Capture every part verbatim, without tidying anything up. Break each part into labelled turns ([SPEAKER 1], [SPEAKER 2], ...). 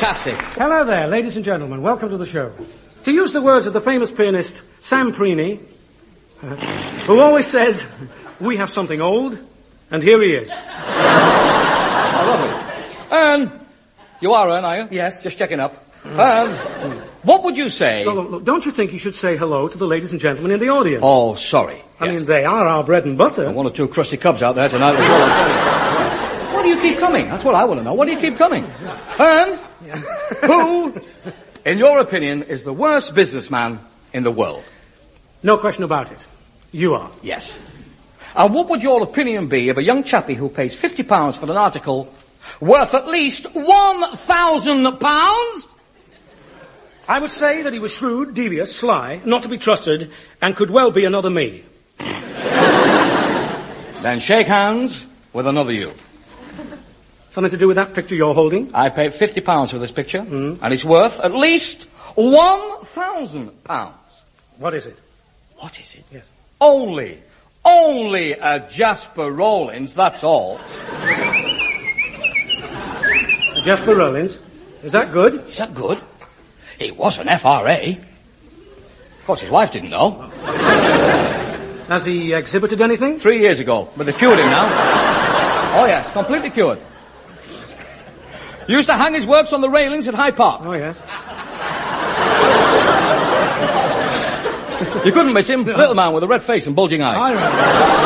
[SPEAKER 1] Fantastic.
[SPEAKER 2] Hello there, ladies and gentlemen. Welcome to the show. To use the words of the famous pianist Sam Preeney, uh, who always says, we have something old, and here he is.
[SPEAKER 1] Oh, lovely. Um, you are, Ern, are you?
[SPEAKER 2] Yes.
[SPEAKER 1] Just checking up. Um, what would you say...
[SPEAKER 2] Look, look, look, don't you think you should say hello to the ladies and gentlemen in the audience?
[SPEAKER 1] Oh, sorry.
[SPEAKER 2] I
[SPEAKER 1] Yes.
[SPEAKER 2] mean, they are our bread and butter.
[SPEAKER 1] One or two crusty cubs out there tonight as well, I'll tell you. Why do you keep coming? That's what I want to know. Why do you keep coming? Um, who, in your opinion, is the worst businessman in the world?
[SPEAKER 2] No question about it. You are.
[SPEAKER 1] Yes. And what would your opinion be of a young chappie who pays fifty pounds for an article worth at least one thousand pounds?
[SPEAKER 2] I would say that he was shrewd, devious, sly, not to be trusted, and could well be another me.
[SPEAKER 1] Then shake hands with another you.
[SPEAKER 2] Something to do with that picture you're holding?
[SPEAKER 1] I paid fifty pounds for this picture,
[SPEAKER 2] Mm.
[SPEAKER 1] and it's worth at least one thousand pounds.
[SPEAKER 2] What is it?
[SPEAKER 1] What is it?
[SPEAKER 2] Yes.
[SPEAKER 1] Only, only a Jasper Rollins, that's all.
[SPEAKER 2] Jasper Rollins. Is that good?
[SPEAKER 1] Is that good? He was an F R A. Of course, his wife didn't know.
[SPEAKER 2] Has he exhibited anything?
[SPEAKER 1] Three years ago, but they cured him now. Oh, yes, completely cured. Used to hang his works on the railings at Hyde Park.
[SPEAKER 2] Oh, yes.
[SPEAKER 1] You couldn't miss him. Little man with a red face and bulging eyes.
[SPEAKER 2] I remember.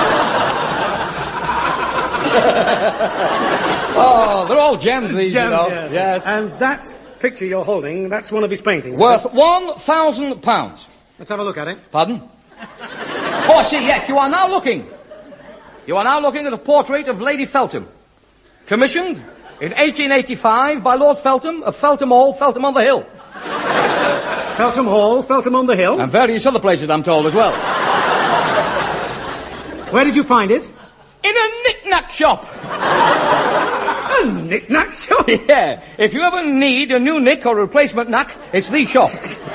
[SPEAKER 1] Oh, they're all gems, these,
[SPEAKER 2] Gems,
[SPEAKER 1] you know.
[SPEAKER 2] yes.
[SPEAKER 1] Yes.
[SPEAKER 2] And that picture you're holding, that's one of his paintings.
[SPEAKER 1] Worth one thousand pounds.
[SPEAKER 2] Let's have a look at it.
[SPEAKER 1] Pardon? Oh, I see, yes, you are now looking. You are now looking at a portrait of Lady Feltham. Commissioned in eighteen eighty-five by Lord Feltham of Feltham Hall, Feltham on the Hill.
[SPEAKER 2] Feltham Hall, Feltham on the Hill.
[SPEAKER 1] And various other places, I'm told, as well.
[SPEAKER 2] Where did you find it?
[SPEAKER 1] In a knick-knack shop.
[SPEAKER 2] A knick-knack shop.
[SPEAKER 1] Yeah, if you ever need a new knick or a replacement knack, it's the shop.